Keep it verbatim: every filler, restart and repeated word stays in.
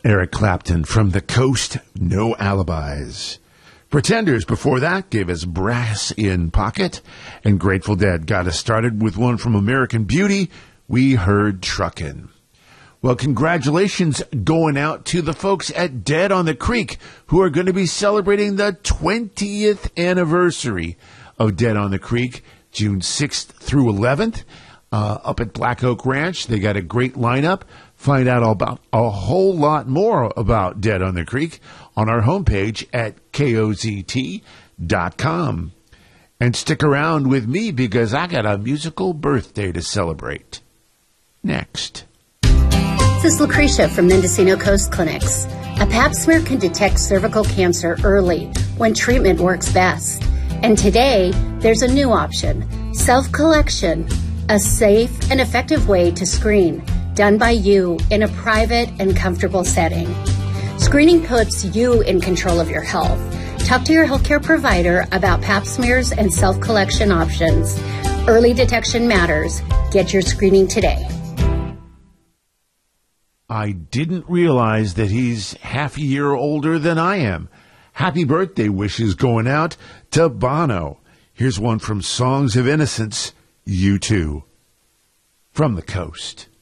Eric Clapton from The Coast, No Alibis. Pretenders before that gave us Brass in Pocket, and Grateful Dead got us started with one from American Beauty, We Heard Truckin'. Well, congratulations going out to the folks at Dead on the Creek who are going to be celebrating the twentieth anniversary of Dead on the Creek, June sixth through eleventh, uh, up at Black Oak Ranch. They got a great lineup. Find out all about a whole lot more about Dead on the Creek on our homepage at K O Z T dot com. And stick around with me because I got a musical birthday to celebrate. Next. This is Lucretia from Mendocino Coast Clinics. A pap smear can detect cervical cancer early when treatment works best. And today, there's a new option, self-collection, a safe and effective way to screen, done by you in a private and comfortable setting. Screening puts you in control of your health. Talk to your healthcare provider about pap smears and self-collection options. Early detection matters. Get your screening today. I didn't realize that he's half a year older than I am. Happy birthday wishes going out to Bono. Here's one from Songs of Innocence, You Too, from the Coast.